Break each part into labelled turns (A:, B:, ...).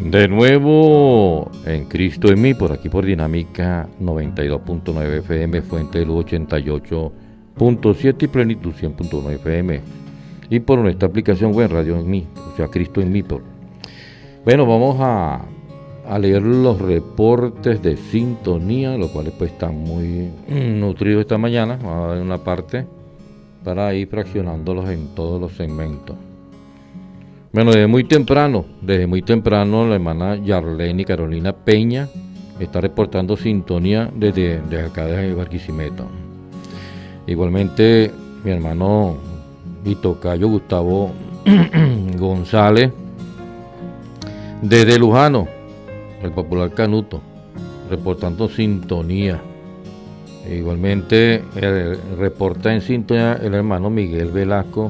A: De nuevo en Cristo en mí, por aquí por Dinámica 92.9 FM, Fuente de Luz 88.7 y Plenitud 100.1 FM. Y por nuestra aplicación web Radio en mí, o sea, Cristo en mí. Bueno, vamos a leer los reportes de sintonía, los cuales pues están muy nutridos esta mañana. Vamos a dar una parte para ir fraccionándolos en todos los segmentos. Bueno, desde muy temprano, la hermana Yarleni Carolina Peña está reportando sintonía desde acá de Barquisimeto. Igualmente, mi hermano y tocayo Gustavo González, desde Lujano, el popular Canuto, reportando sintonía. Igualmente, reporta en sintonía el hermano Miguel Velasco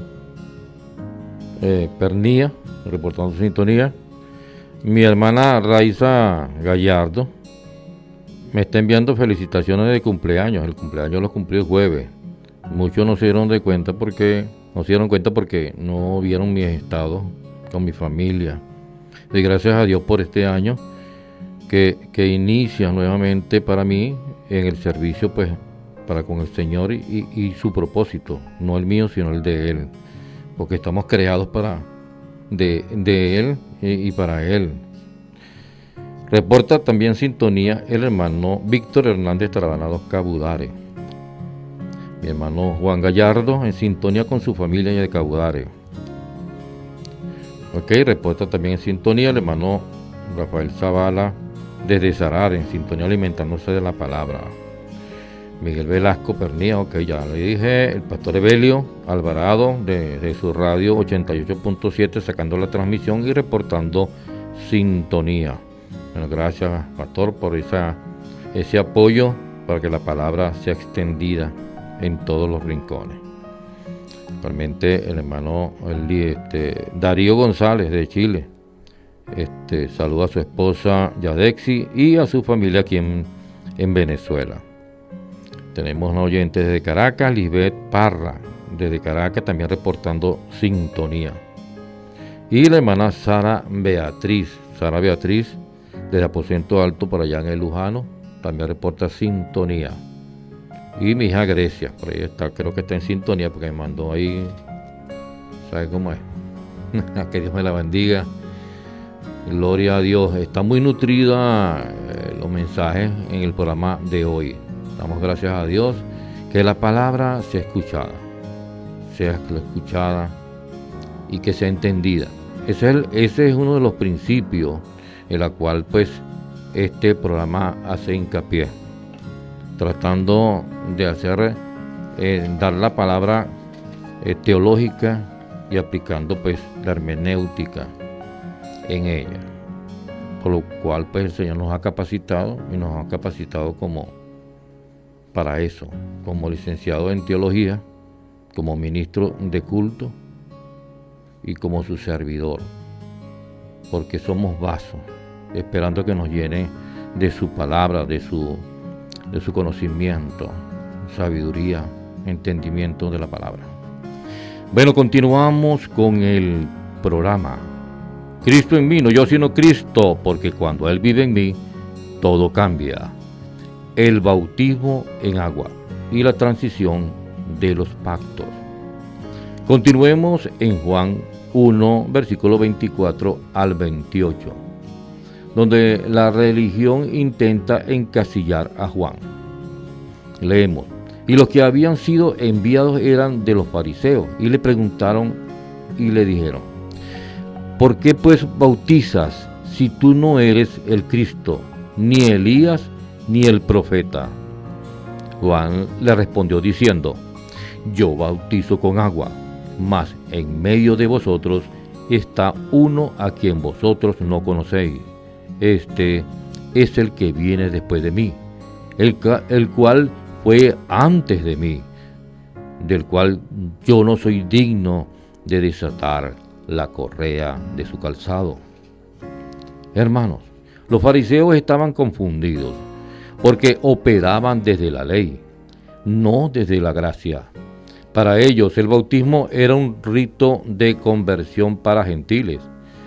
A: Pernía, reportando sintonía. Mi hermana Raiza Gallardo me está enviando felicitaciones de cumpleaños. El cumpleaños lo cumplió el jueves. Muchos no se dieron cuenta porque no vieron mis estados con mi familia. Y gracias a Dios por este año que inicia nuevamente para mí en el servicio, pues, para con el Señor y su propósito, no el mío sino el de Él, porque estamos creados de Él y para Él. Reporta también sintonía el hermano Víctor Hernández Trabanados Cabudare. Mi hermano Juan Gallardo en sintonía con su familia de Cabudare. Ok, reporta también en sintonía el hermano Rafael Zavala desde Sarar, en sintonía alimentándose de la palabra. Miguel Velasco Pernía, ok, ya le dije. El pastor Evelio Alvarado de su radio 88.7 sacando la transmisión y reportando sintonía. Bueno, gracias, pastor, por ese apoyo para que la palabra sea extendida en todos los rincones. Actualmente el hermano Darío González de Chile saluda a su esposa Yadexi y a su familia aquí en Venezuela. Tenemos un oyente desde Caracas, Lisbeth Parra, desde Caracas, también reportando sintonía. Y la hermana Sara Beatriz, desde Aposento Alto, por allá en el Lujano, también reporta sintonía. Y mi hija Grecia, por ahí está, creo que está en sintonía, porque me mandó ahí, ¿sabe cómo es? Que Dios me la bendiga. Gloria a Dios. Está muy nutrida los mensajes en el programa de hoy. Damos gracias a Dios que la palabra sea escuchada y que sea entendida. Ese es uno de los principios en la cual pues este programa hace hincapié, tratando de hacer dar la palabra teológica y aplicando pues la hermenéutica en ella, por lo cual pues el Señor nos ha capacitado como para eso, como licenciado en teología, como ministro de culto y como su servidor, porque somos vasos, esperando que nos llene de su palabra, de su conocimiento, sabiduría, entendimiento de la palabra. Bueno, continuamos con el programa. Cristo en mí, no yo sino Cristo, porque cuando Él vive en mí, todo cambia. El bautismo en agua y la transición de los pactos. Continuemos en Juan 1, versículo 24 al 28, donde la religión intenta encasillar a Juan. Leemos: y los que habían sido enviados eran de los fariseos, y le preguntaron y le dijeron: ¿por qué pues bautizas si tú no eres el Cristo, ni Elías, ni el profeta? Juan le respondió diciendo: yo bautizo con agua, mas en medio de vosotros está uno a quien vosotros no conocéis. Este es el que viene después de mí, el cual fue antes de mí, del cual yo no soy digno de desatar la correa de su calzado. Hermanos, los fariseos estaban confundidos porque operaban desde la ley, no desde la gracia. Para ellos el bautismo era un rito de conversión para gentiles,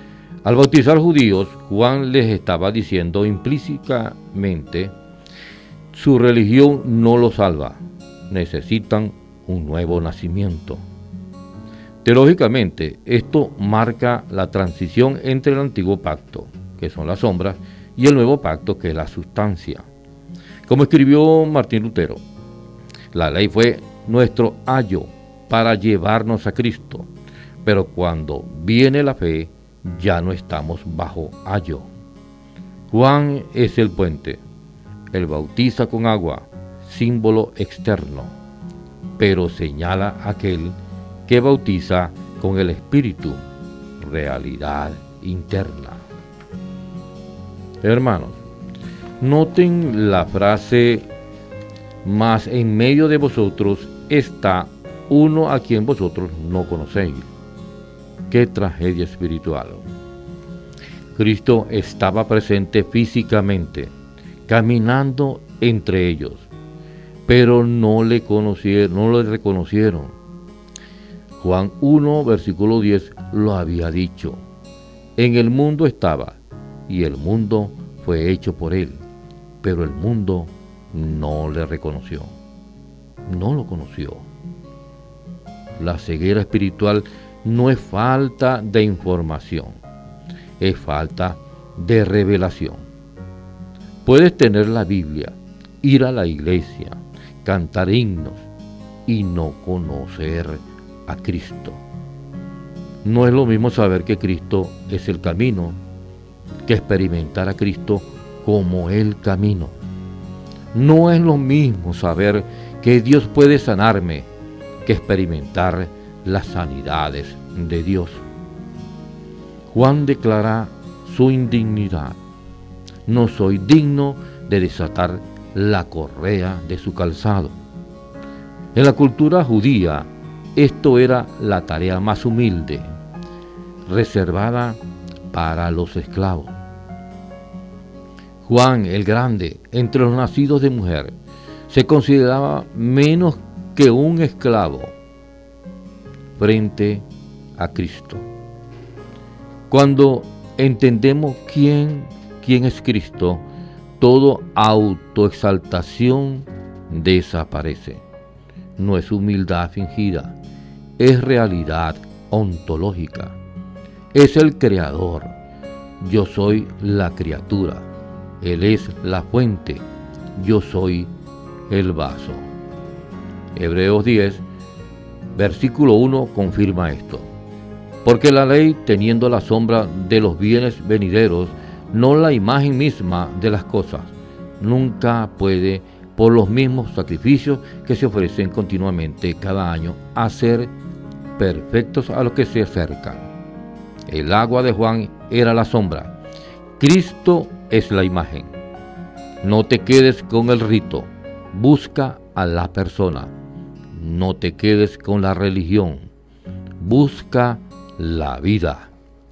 A: Al bautizar judíos, Juan les estaba diciendo implícitamente, su religión no los salva, necesitan un nuevo nacimiento. Teológicamente, esto marca la transición entre el antiguo pacto, que son las sombras, y el nuevo pacto, que es la sustancia. Como escribió Martín Lutero, la ley fue nuestro ayo para llevarnos a Cristo, pero cuando viene la fe, ya no estamos bajo ayo. Juan es el puente. Él bautiza con agua, símbolo externo, pero señala a aquel que bautiza con el Espíritu, realidad interna. Hermanos, noten la frase, mas en medio de vosotros está uno a quien vosotros no conocéis. ¡Qué tragedia espiritual! Cristo estaba presente físicamente, caminando entre ellos, pero no le reconocieron. Juan 1, versículo 10 lo había dicho. En el mundo estaba, y el mundo fue hecho por él, pero el mundo no le reconoció. No lo conoció. La ceguera espiritual no es falta de información, es falta de revelación. Puedes tener la Biblia, ir a la iglesia, cantar himnos y no conocer a Cristo. No es lo mismo saber que Cristo es el camino que experimentar a Cristo como el camino. No es lo mismo saber que Dios puede sanarme que experimentar las sanidades de Dios. Juan declara su indignidad. No soy digno de desatar la correa de su calzado. En la cultura judía, esto era la tarea más humilde, reservada para los esclavos. Juan el Grande, entre los nacidos de mujer, se consideraba menos que un esclavo frente a Cristo. Cuando entendemos quién es Cristo, toda autoexaltación desaparece. No es humildad fingida, es realidad ontológica. Es el Creador. Yo soy la criatura. Él es la fuente. Yo soy el vaso. Hebreos 10, versículo 1 confirma esto. Porque la ley, teniendo la sombra de los bienes venideros, no la imagen misma de las cosas, nunca puede, por los mismos sacrificios que se ofrecen continuamente cada año, hacer perfectos a los que se acercan. El agua de Juan era la sombra. Cristo es la imagen. No te quedes con el rito, busca a la persona. No te quedes con la religión, busca la vida.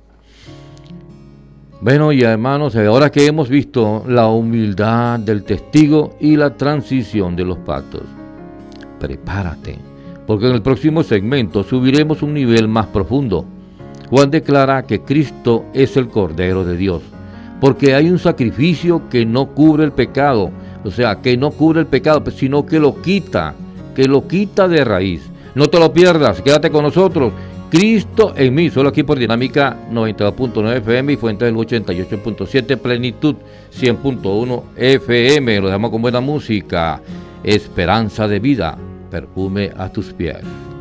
A: Bueno, y hermanos, ahora que hemos visto la humildad del testigo y la transición de los pactos, prepárate, porque en el próximo segmento subiremos un nivel más profundo. Juan declara que Cristo es el Cordero de Dios, porque hay un sacrificio que no cubre el pecado, o sea, que no cubre el pecado, sino que lo quita de raíz. No te lo pierdas, quédate con nosotros. Cristo en mí, solo aquí por Dinámica 92.9 FM y Fuente del 88.7, Plenitud 100.1 FM. Lo dejamos con buena música. Esperanza de vida, perfume a tus pies.